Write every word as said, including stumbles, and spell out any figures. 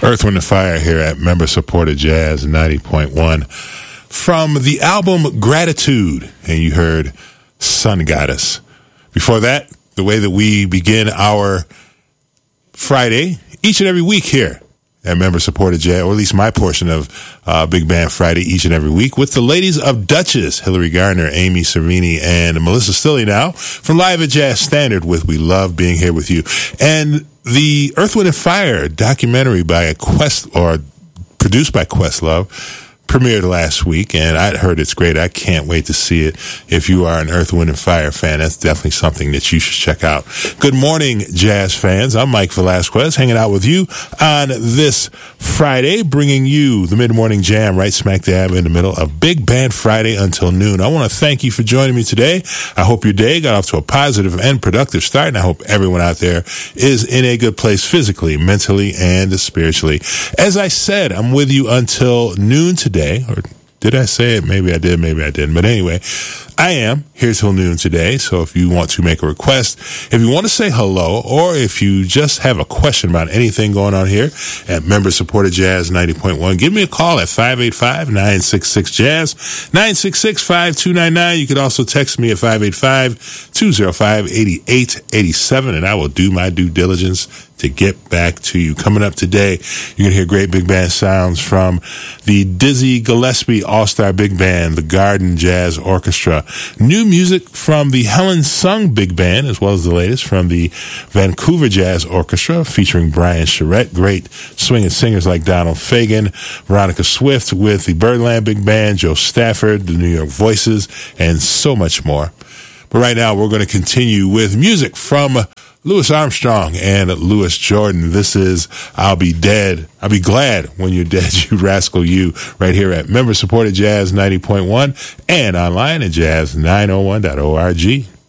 Earth, Wind and Fire here at member-supported Jazz ninety point one. From the album Gratitude, and you heard Sun Goddess. Before that, the way that we begin our Friday, each and every week here at member-supported Jazz, or at least my portion of uh, Big Band Friday each and every week, with the ladies of Duchess, Hillary Gardner, Amy Cervini, and Melissa Stilley now, from Live at Jazz Standard with We Love Being Here With You. And the Earth, Wind and Fire documentary by Quest, or produced by Questlove, premiered last week, and I heard it's great. I can't wait to see it. If you are an Earth, Wind and Fire fan, that's definitely something that you should check out. Good morning, jazz fans. I'm Mike Velasquez, hanging out with you on this Friday, bringing you the mid-morning jam right smack dab in the middle of Big Band Friday until noon. I want to thank you for joining me today. I hope your day got off to a positive and productive start, and I hope everyone out there is in a good place physically, mentally, and spiritually. As I said, I'm with you until noon today. Or did I say it? Maybe I did, maybe I didn't. But anyway, I am here till noon today. So if you want to make a request, if you want to say hello, or if you just have a question about anything going on here at member-supported Jazz ninety point one, give me a call at five eight five, nine six six, jazz, nine six six, five two nine nine. You can also text me at five eight five, two oh five, eight eight eight seven, and I will do my due diligence to get back to you. Coming up today, you're going to hear great big band sounds from the Dizzy Gillespie All-Star Big Band, the Garden Jazz Orchestra. New music from the Helen Sung Big Band, as well as the latest from the Vancouver Jazz Orchestra, featuring Brian Charette. Great swinging singers like Donald Fagen, Veronica Swift with the Birdland Big Band, Joe Stafford, the New York Voices, and so much more. But right now, we're going to continue with music from Louis Armstrong and Louis Jordan. This is I'll Be Dead. I'll Be Glad When You're Dead, You Rascal You, right here at member-supported Jazz ninety point one and online at jazz nine oh one dot org.